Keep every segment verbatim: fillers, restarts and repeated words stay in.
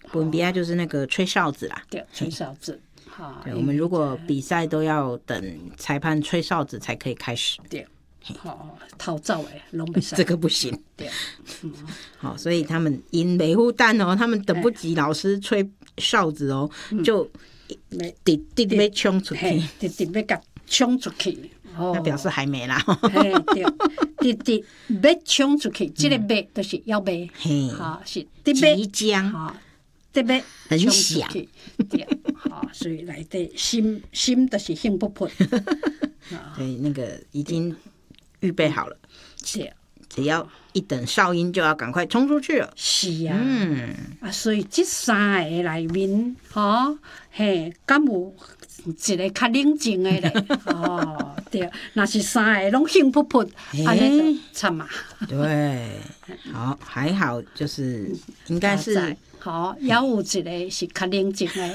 本比亚就是那个吹哨子啦， 对，吹哨子。哈， 对，我们如果比赛都要等裁判吹哨子才可以开始。 对，好，逃走诶，拢不使。 这个不行。 对，嗯， 好，所以他们因维护蛋哦，他们等不及老师吹哨子哦，就滴滴被冲出去， 滴滴被甲冲出去。 那表示还没啦。 嘿，对，滴滴要冲出去，这个要就是要买，哈，是滴即将， 哈，滴要很冲出响， 去，对，哈，所以内底心心就是兴不喷， 所以那个已经预备好了， 对， 只要一等哨音就要赶快冲出去了。 是啊， 嗯， 啊，所以这三个内面，吼，嘿，敢有一个较冷静的咧？哦，对，若是三个拢兴扑扑，安尼就惨啊。 对，好，还好，就是应该是好，也有一个是较冷静的，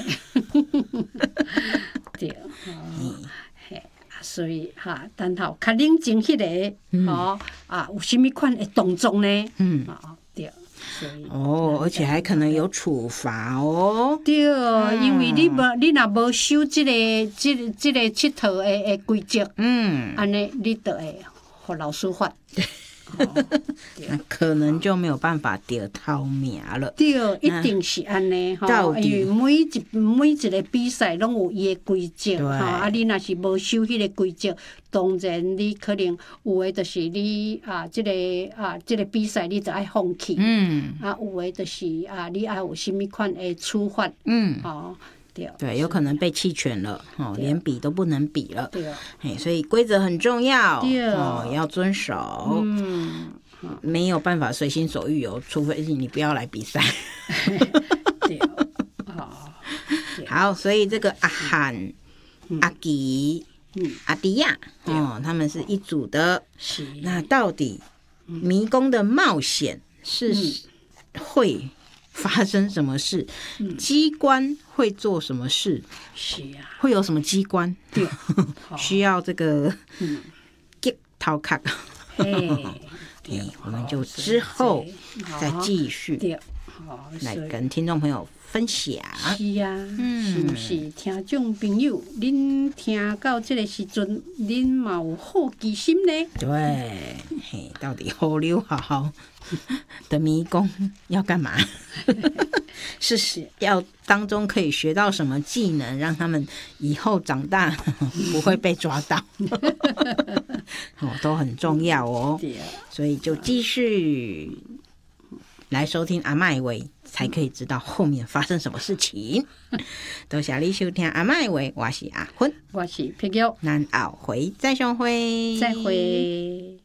对，哦，嘿，所以哈，等候较冷静迄个，吼啊，有啥物款的动作呢？嗯，啊，对。 哦，而且还可能有处罚哦。 对，因为你无你若无守即个即个即个佚佗的的规则，嗯，安尼你就会互老师罚。 那可能就没有办法得头名了。 对，一定是安尼吼，因为每一每一个比赛拢有伊的规则，吼，啊，你若是无守迄个规则，当然你可能有诶，就是你啊，即个啊，即个比赛你就爱放弃，嗯，啊，有诶，就是啊，你爱有啥物款诶处罚，嗯，吼。对, 对，有可能被弃权了，哦，连比都不能比了。 对， 嘿，所以规则很重要， 对， 哦，要遵守。嗯，没有办法随心所欲哦，除非是你不要来比赛。 对， 好，所以这个阿涵、嗯、阿吉、嗯、阿迪亚，哦，他们是一组的。是，那到底迷宫的冒险是会发生什么事？嗯、机关会做什么事？ 是啊， 会有什么机关？对，需要这个吉头壳。哎，我们就之后再继续来跟听众朋友分享。 是啊，嗯、是不是听众朋友，恁听到这个时阵，恁嘛有好奇心呢？ 对，嘿，到底好溜好好的迷宫要干嘛？是是要当中可以学到什么技能，让他们以后长大不会被抓到？哦，都很重要哦。所以就继续来收听阿嬷的话，才可以知道后面发生什么事情。多谢你收听阿嬷的话，我是阿芬， 我是皮玉， 咱后回再相会， 再会。